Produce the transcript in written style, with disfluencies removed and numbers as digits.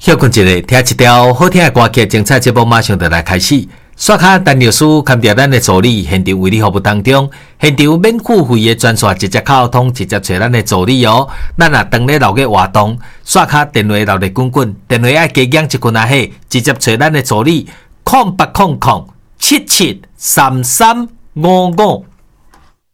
休困一下，听一条好听的歌曲，精彩节目马上就来开始。刷卡陈律师牵着咱的助理，现场为你服务当中，现场免付费的专线直接沟通，直接找咱的助理哦。咱若当咧留个活动，刷卡电话留咧滚滚，电话爱加减一群啊嘿，直接找咱的助理，0800773355。